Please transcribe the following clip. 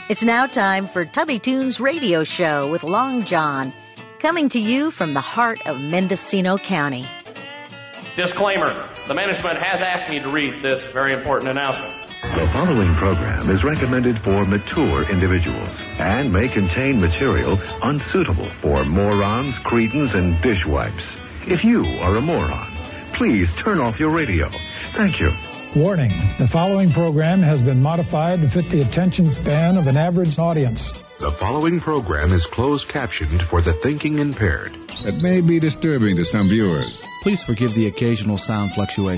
It's now time for Tubby Tunes Radio Show with Long John, coming to you from the heart of Mendocino County. Disclaimer, the management has asked me to read this very important announcement. The following program is recommended for mature individuals and may contain material unsuitable for morons, cretins, and dishwipes. If you are a moron, please turn off your radio. Thank you. Warning, the following program has been modified to fit the attention span of an average audience. The following program is closed captioned for the thinking impaired. It may be disturbing to some viewers. Please forgive the occasional sound fluctuation.